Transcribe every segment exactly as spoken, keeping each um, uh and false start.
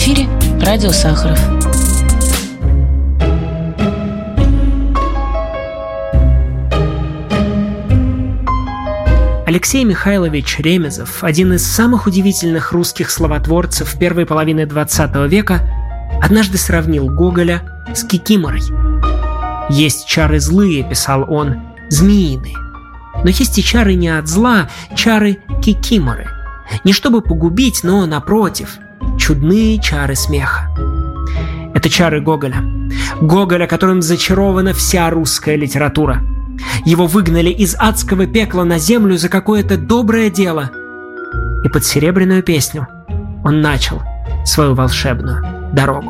эфире радио Сахаров. Алексей Михайлович Ремезов, один из самых удивительных русских словотворцев первой половины двадцатого века, однажды сравнил Гоголя с кикиморой. «Есть чары злые, — писал он, — змеиные. Но есть и чары не от зла, чары кикиморы. Не чтобы погубить, но, напротив, чудные чары смеха». Это чары Гоголя. Гоголя, которым зачарована вся русская литература. Его выгнали из адского пекла на землю за какое-то доброе дело. И под серебряную песню он начал свою волшебную дорогу.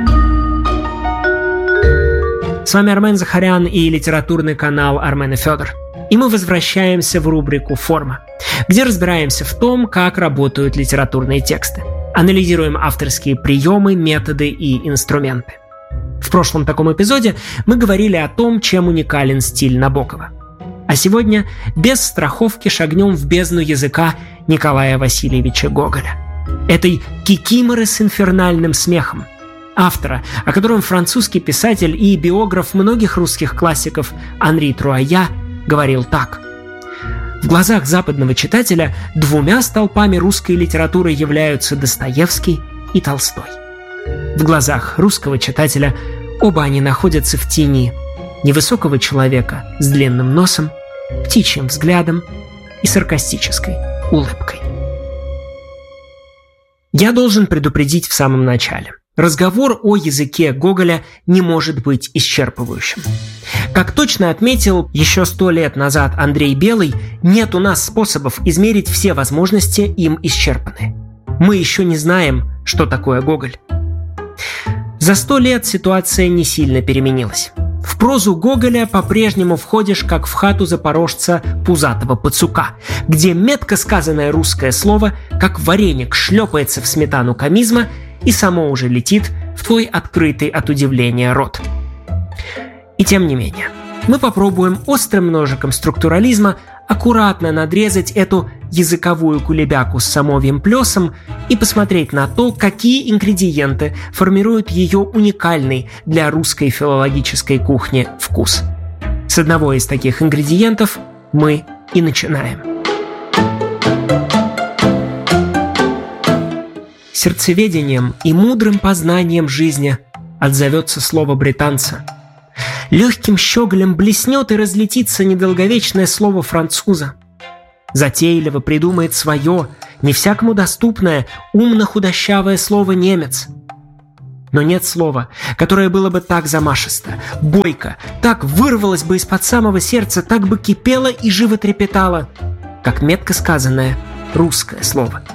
С вами Армен Захарян и литературный канал Армен и Федор. И мы возвращаемся в рубрику «Форма», где разбираемся в том, как работают литературные тексты. Анализируем авторские приемы, методы и инструменты. В прошлом таком эпизоде мы говорили о том, чем уникален стиль Набокова. А сегодня без страховки шагнем в бездну языка Николая Васильевича Гоголя. Этой кикиморы с инфернальным смехом. Автора, о котором французский писатель и биограф многих русских классиков Анри Труая говорил так: «В глазах западного читателя двумя столпами русской литературы являются Достоевский и Толстой. В глазах русского читателя оба они находятся в тени невысокого человека с длинным носом, птичьим взглядом и саркастической улыбкой». Я должен предупредить в самом начале. Разговор о языке Гоголя не может быть исчерпывающим. Как точно отметил еще сто лет назад Андрей Белый, нет у нас способов измерить все возможности им исчерпанные. Мы еще не знаем, что такое Гоголь. За сто лет ситуация не сильно переменилась. В прозу Гоголя по-прежнему входишь, как в хату запорожца пузатого пацука, где метко сказанное русское слово, как вареник, шлепается в сметану комизма и само уже летит в твой открытый от удивления рот. И тем не менее, мы попробуем острым ножиком структурализма аккуратно надрезать эту языковую кулебяку с самовьим плесом и посмотреть на то, какие ингредиенты формируют ее уникальный для русской филологической кухни вкус. С одного из таких ингредиентов мы и начинаем. Сердцеведением и мудрым познанием жизни отзовется слово британца. Легким щеголем блеснет и разлетится недолговечное слово француза. Затейливо придумает свое, не всякому доступное, умно-худощавое слово немец. Но нет слова, которое было бы так замашисто, бойко, так вырвалось бы из-под самого сердца, так бы кипело и живо трепетало, как метко сказанное русское слово.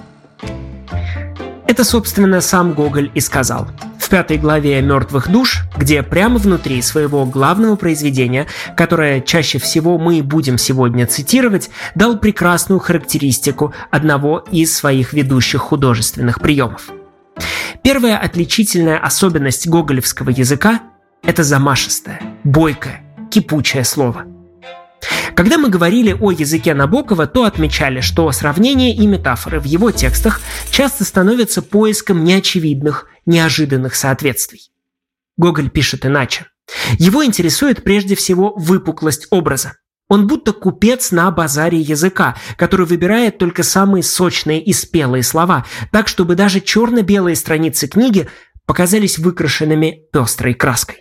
Это, собственно, сам Гоголь и сказал. В пятой главе «Мертвых душ», где прямо внутри своего главного произведения, которое чаще всего мы будем сегодня цитировать, дал прекрасную характеристику одного из своих ведущих художественных приемов. Первая отличительная особенность гоголевского языка – это замашистое, бойкое, кипучее слово. Когда мы говорили о языке Набокова, то отмечали, что сравнения и метафоры в его текстах часто становятся поиском неочевидных, неожиданных соответствий. Гоголь пишет иначе. Его интересует прежде всего выпуклость образа. Он будто купец на базаре языка, который выбирает только самые сочные и спелые слова, так, чтобы даже черно-белые страницы книги показались выкрашенными пестрой краской.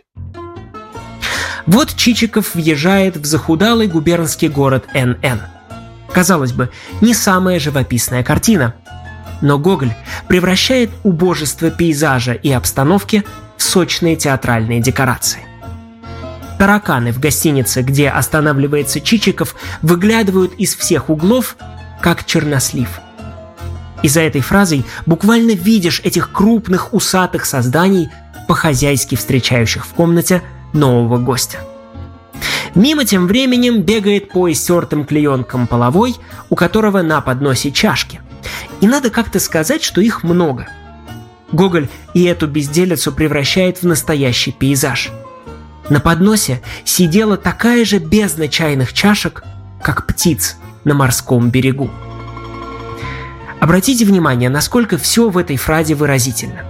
Вот Чичиков въезжает в захудалый губернский город Н Н. Казалось бы, не самая живописная картина. Но Гоголь превращает убожество пейзажа и обстановки в сочные театральные декорации. Тараканы в гостинице, где останавливается Чичиков, выглядывают из всех углов, как чернослив. И за этой фразой буквально видишь этих крупных усатых созданий, по-хозяйски встречающих в комнате нового гостя. Мимо тем временем бегает по истертым клеенкам половой, у которого на подносе чашки. И надо как-то сказать, что их много. Гоголь и эту безделицу превращает в настоящий пейзаж. На подносе сидела такая же бездна чайных чашек, как птиц на морском берегу. Обратите внимание, насколько все в этой фразе выразительно.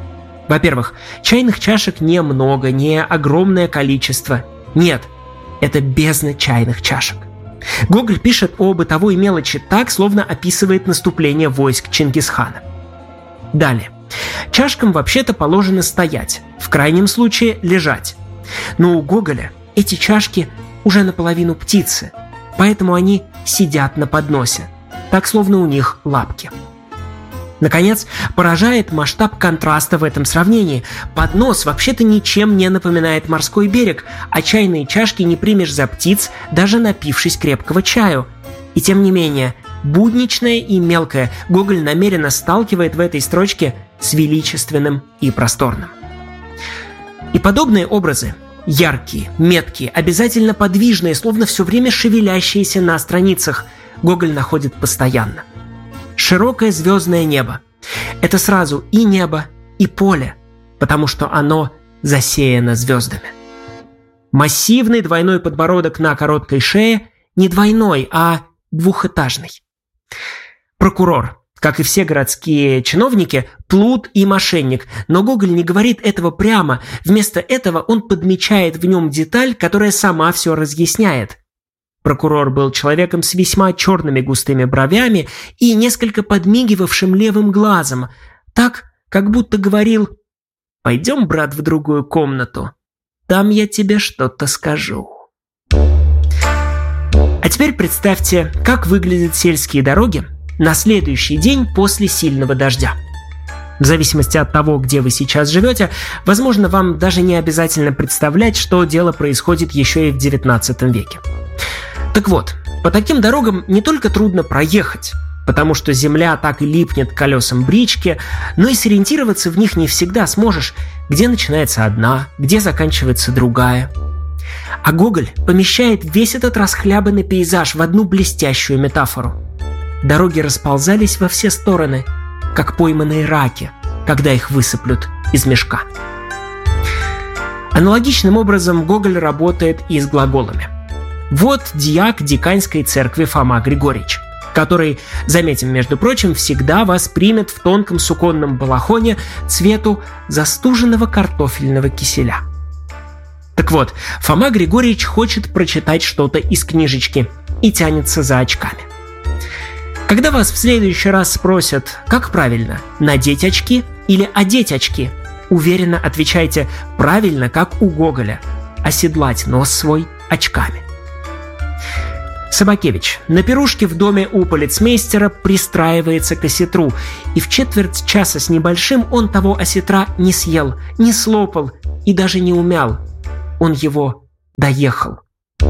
Во-первых, чайных чашек немного, не огромное количество. Нет, это бездна чайных чашек. Гоголь пишет о бытовой мелочи так, словно описывает наступление войск Чингисхана. Далее. Чашкам вообще-то положено стоять, в крайнем случае лежать. Но у Гоголя эти чашки уже наполовину птицы, поэтому они сидят на подносе, так словно у них лапки. Наконец, поражает масштаб контраста в этом сравнении. Поднос вообще-то ничем не напоминает морской берег, а чайные чашки не примешь за птиц, даже напившись крепкого чаю. И тем не менее, будничное и мелкое Гоголь намеренно сталкивает в этой строчке с величественным и просторным. И подобные образы, яркие, меткие, обязательно подвижные, словно все время шевелящиеся на страницах, Гоголь находит постоянно. Широкое звездное небо – это сразу и небо, и поле, потому что оно засеяно звездами. Массивный двойной подбородок на короткой шее не двойной, а двухэтажный. Прокурор, как и все городские чиновники, плут и мошенник, но Гоголь не говорит этого прямо, вместо этого он подмечает в нем деталь, которая сама все разъясняет. Прокурор был человеком с весьма черными густыми бровями и несколько подмигивавшим левым глазом, так, как будто говорил: «Пойдем, брат, в другую комнату, там я тебе что-то скажу». А теперь представьте, как выглядят сельские дороги на следующий день после сильного дождя. В зависимости от того, где вы сейчас живете, возможно, вам даже не обязательно представлять, что дело происходит еще и в девятнадцатом веке. Так вот, по таким дорогам не только трудно проехать, потому что земля так и липнет к колесам брички, но и сориентироваться в них не всегда сможешь, где начинается одна, где заканчивается другая. А Гоголь помещает весь этот расхлябанный пейзаж в одну блестящую метафору. Дороги расползались во все стороны, как пойманные раки, когда их высыплют из мешка. Аналогичным образом Гоголь работает и с глаголами. Вот дьяк Диканьской церкви Фома Григорьевич, который, заметим, между прочим, всегда вас примет в тонком суконном балахоне цвету застуженного картофельного киселя. Так вот, Фома Григорьевич хочет прочитать что-то из книжечки и тянется за очками. Когда вас в следующий раз спросят, как правильно, надеть очки или одеть очки, уверенно отвечайте правильно, как у Гоголя, оседлать нос свой очками. Собакевич на пирушке в доме у полицмейстера пристраивается к осетру, и в четверть часа с небольшим он того осетра не съел, не слопал и даже не умял. Он его доехал.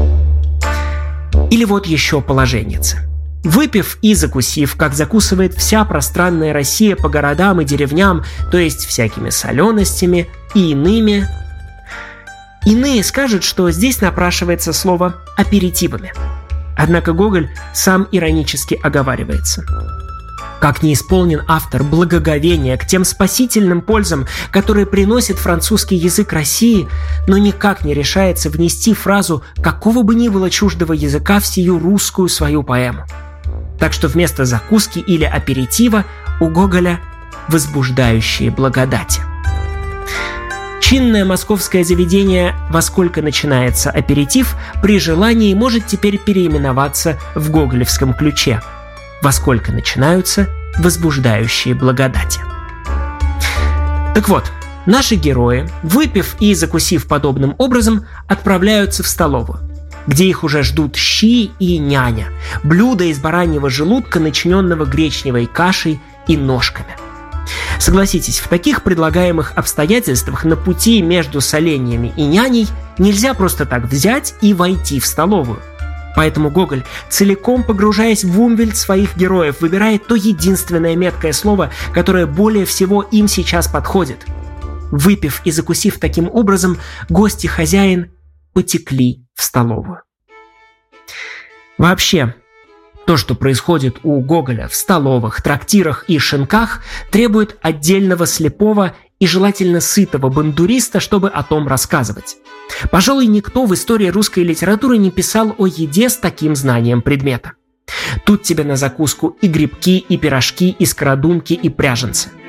Или вот еще положенница. Выпив и закусив, как закусывает вся пространная Россия по городам и деревням, то есть всякими соленостями и иными. Иные скажут, что здесь напрашивается слово «аперитивами». Однако Гоголь сам иронически оговаривается. Как не исполнен автор благоговения к тем спасительным пользам, которые приносит французский язык России, но никак не решается внести фразу какого бы ни было чуждого языка в сию русскую свою поэму. Так что вместо закуски или аперитива у Гоголя возбуждающие благодати. Чинное московское заведение «Во сколько начинается аперитив» при желании может теперь переименоваться в гоголевском ключе «Во сколько начинаются возбуждающие благодати». Так вот, наши герои, выпив и закусив подобным образом, отправляются в столовую, где их уже ждут щи и няня, блюдо из бараньего желудка, начиненного гречневой кашей и ножками. Согласитесь, в таких предлагаемых обстоятельствах на пути между соленьями и няней нельзя просто так взять и войти в столовую. Поэтому Гоголь, целиком погружаясь в умвельт своих героев, выбирает то единственное меткое слово, которое более всего им сейчас подходит. Выпив и закусив таким образом, гость и хозяин потекли в столовую. Вообще, то, что происходит у Гоголя в столовых, трактирах и шинках, требует отдельного слепого и желательно сытого бандуриста, чтобы о том рассказывать. Пожалуй, никто в истории русской литературы не писал о еде с таким знанием предмета. Тут тебе на закуску и грибки, и пирожки, и скородумки, и пряженцы.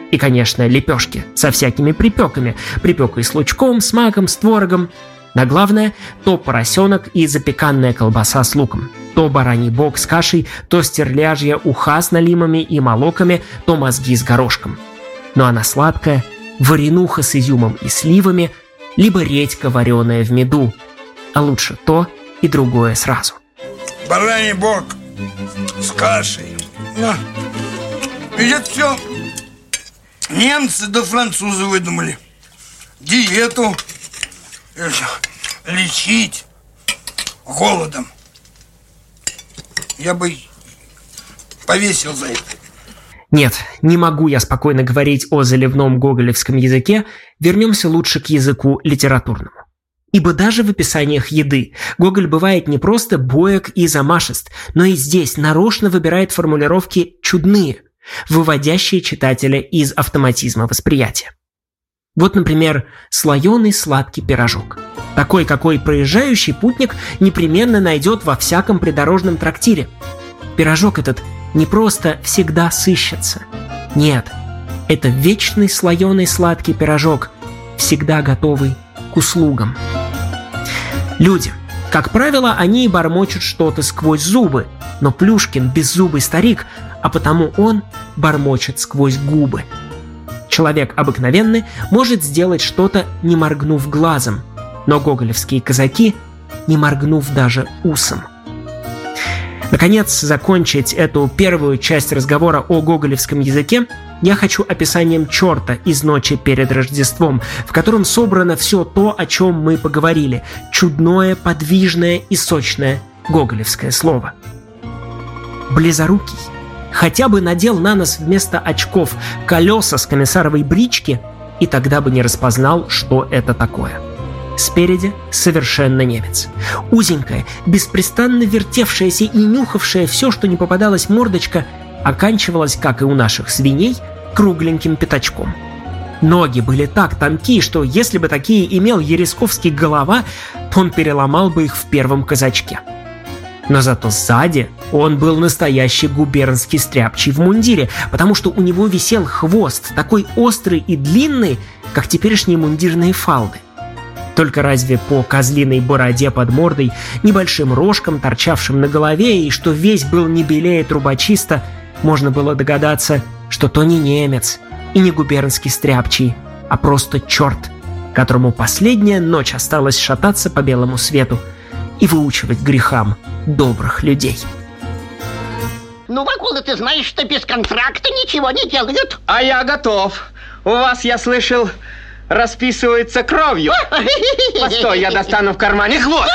И, конечно, лепешки со всякими припеками. Припекой с лучком, с маком, с творогом. Но главное, то поросенок и запеканная колбаса с луком. То бараний бок с кашей, то стерляжья уха с налимами и молоками, то мозги с горошком. Ну а на сладкое – варенуха с изюмом и сливами, либо редька, вареная в меду. А лучше то и другое сразу. Бараний бок с кашей. На. Ведь это все немцы да французы выдумали. Диету лечить голодом. Я бы повесил за это. Нет, не могу я спокойно говорить о заливном гоголевском языке, вернемся лучше к языку литературному. Ибо даже в описаниях еды Гоголь бывает не просто боек и замашист, но и здесь нарочно выбирает формулировки чудные, выводящие читателя из автоматизма восприятия. Вот, например, слоеный сладкий пирожок. Такой, какой проезжающий путник непременно найдет во всяком придорожном трактире. Пирожок этот не просто всегда сыщется. Нет, это вечный слоеный сладкий пирожок, всегда готовый к услугам. Люди, как правило, они бормочут что-то сквозь зубы, но Плюшкин беззубый старик, а потому он бормочет сквозь губы. Человек обыкновенный может сделать что-то, не моргнув глазом, но гоголевские казаки, не моргнув даже усом. Наконец, закончить эту первую часть разговора о гоголевском языке я хочу описанием черта из «Ночи перед Рождеством», в котором собрано все то, о чем мы поговорили. Чудное, подвижное и сочное гоголевское слово. Близорукий хотя бы надел на нос вместо очков колеса с комиссаровой брички, и тогда бы не распознал, что это такое. Спереди совершенно немец. Узенькая, беспрестанно вертевшаяся и нюхавшая все, что не попадалось мордочка, оканчивалась, как и у наших свиней, кругленьким пятачком. Ноги были так тонки, что если бы такие имел Еresковский голова, то он переломал бы их в первом казачке. Но зато сзади он был настоящий губернский стряпчий в мундире, потому что у него висел хвост, такой острый и длинный, как теперешние мундирные фалды. Только разве по козлиной бороде под мордой, небольшим рожкам, торчавшим на голове, и что весь был не белее трубочиста, можно было догадаться, что то не немец и не губернский стряпчий, а просто черт, которому последняя ночь осталась шататься по белому свету и выучивать грехам добрых людей. Ну, Вакула, ты знаешь, что без контракта ничего не делают. А я готов. У вас, я слышал, расписывается кровью. Постой, я достану в кармане хвост.